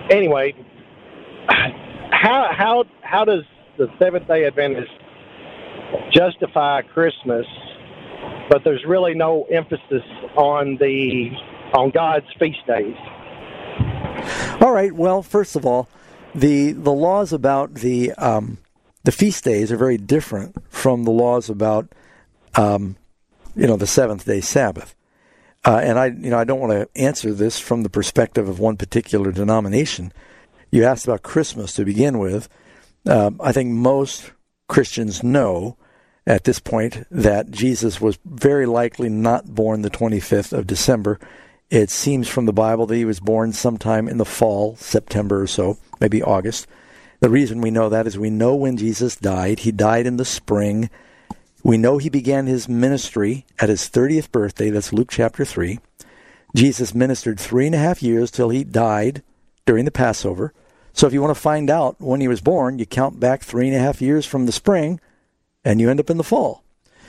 anyway, how does the Seventh-day Adventist justify Christmas, but there's really no emphasis on God's feast days? All right. Well, first of all, the laws about the feast days are very different from the laws about the seventh-day Sabbath. And I don't want to answer this from the perspective of one particular denomination. You asked about Christmas to begin with. I think most Christians know at this point that Jesus was very likely not born the 25th of December. It seems from the Bible that he was born sometime in the fall, September or so, maybe August. The reason we know that is we know when Jesus died. He died in the spring. We know he began his ministry at his 30th birthday. That's Luke chapter 3. Jesus ministered 3.5 years till he died during the Passover. So if you want to find out when he was born, you count back 3.5 years from the spring, and you end up in the fall.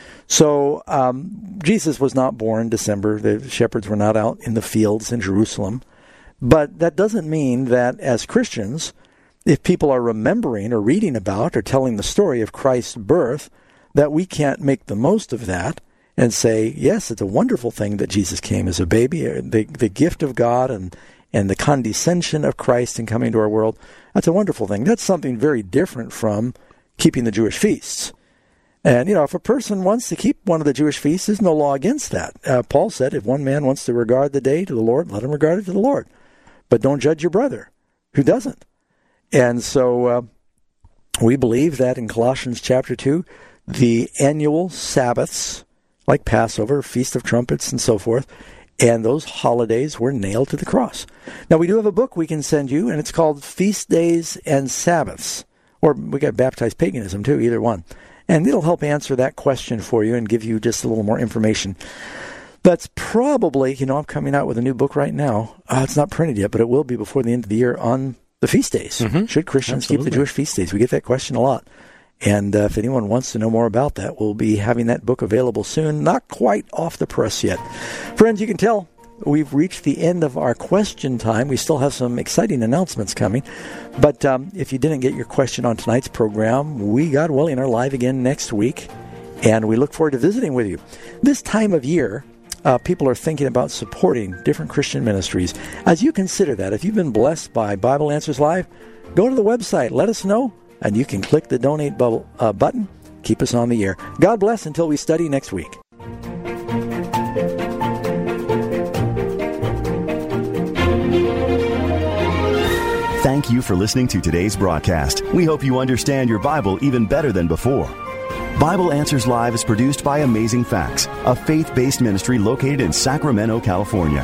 So Jesus was not born December. The shepherds were not out in the fields in Jerusalem. But that doesn't mean that as Christians, if people are remembering or reading about or telling the story of Christ's birth, that we can't make the most of that and say, yes, it's a wonderful thing that Jesus came as a baby, the gift of God and the condescension of Christ in coming to our world. That's a wonderful thing. That's something very different from keeping the Jewish feasts. And, if a person wants to keep one of the Jewish feasts, there's no law against that. Paul said, if one man wants to regard the day to the Lord, let him regard it to the Lord. But don't judge your brother who doesn't. And so we believe that in Colossians chapter 2, the annual Sabbaths, like Passover, Feast of Trumpets, and so forth, and those holidays were nailed to the cross. Now, we do have a book we can send you, and it's called Feast Days and Sabbaths. Or we got Baptized Paganism, too, either one. And it'll help answer that question for you and give you just a little more information. That's probably, I'm coming out with a new book right now. It's not printed yet, but it will be before the end of the year on the feast days. Mm-hmm. Should Christians keep the Jewish feast days? We get that question a lot. And if anyone wants to know more about that, we'll be having that book available soon. Not quite off the press yet. Friends, you can tell we've reached the end of our question time. We still have some exciting announcements coming. But if you didn't get your question on tonight's program, we, God willing, are live again next week. And we look forward to visiting with you. This time of year, people are thinking about supporting different Christian ministries. As you consider that, if you've been blessed by Bible Answers Live, go to the website, let us know, and you can click the donate button. Keep us on the air. God bless until we study next week. Thank you for listening to today's broadcast. We hope you understand your Bible even better than before. Bible Answers Live is produced by Amazing Facts, a faith-based ministry located in Sacramento, California.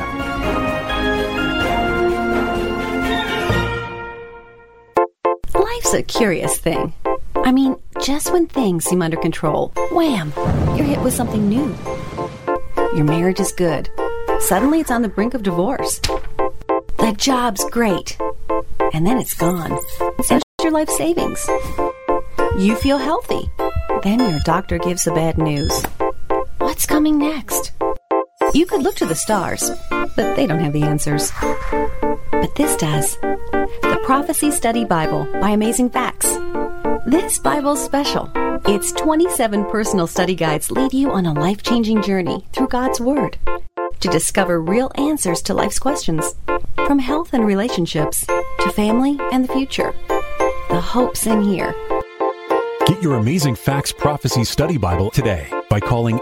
Life's a curious thing. I mean, just when things seem under control, wham, you're hit with something new. Your marriage is good. Suddenly it's on the brink of divorce. The job's great. And then it's gone. So your life savings. You feel healthy. Then your doctor gives the bad news. What's coming next? You could look to the stars, but they don't have the answers. But this does. The Prophecy Study Bible by Amazing Facts. This Bible's special. Its 27 personal study guides lead you on a life-changing journey through God's Word to discover real answers to life's questions, from health and relationships to family and the future. The hope's in here. Get your Amazing Facts Prophecy Study Bible today by calling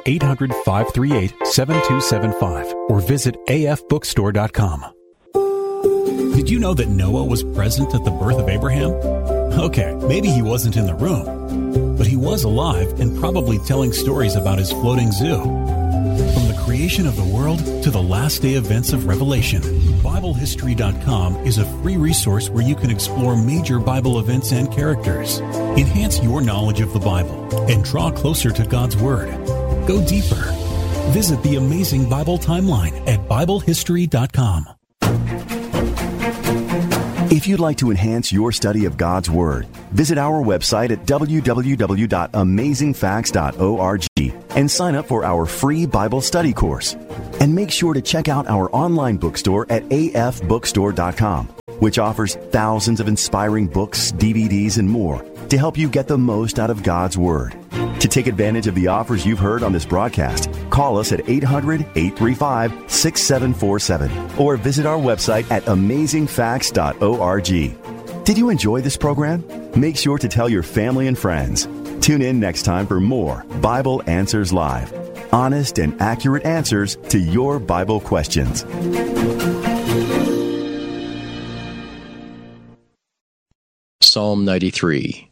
800-538-7275 or visit afbookstore.com. Did you know that Noah was present at the birth of Abraham? Okay, maybe he wasn't in the room, but he was alive and probably telling stories about his floating zoo. From the creation of the world to the last day events of Revelation, BibleHistory.com is a free resource where you can explore major Bible events and characters, enhance your knowledge of the Bible, and draw closer to God's Word. Go deeper. Visit the Amazing Bible Timeline at BibleHistory.com. If you'd like to enhance your study of God's Word, visit our website at www.amazingfacts.org and sign up for our free Bible study course. And make sure to check out our online bookstore at afbookstore.com. which offers thousands of inspiring books, DVDs, and more to help you get the most out of God's Word. To take advantage of the offers you've heard on this broadcast, call us at 800-835-6747 or visit our website at amazingfacts.org. Did you enjoy this program? Make sure to tell your family and friends. Tune in next time for more Bible Answers Live. Honest and accurate answers to your Bible questions. Psalm 93.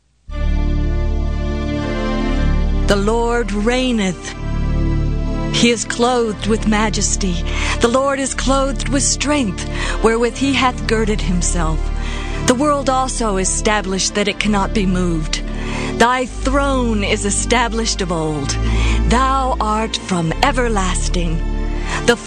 The Lord reigneth. He is clothed with majesty. The Lord is clothed with strength, wherewith he hath girded himself. The world also is established that it cannot be moved. Thy throne is established of old. Thou art from everlasting.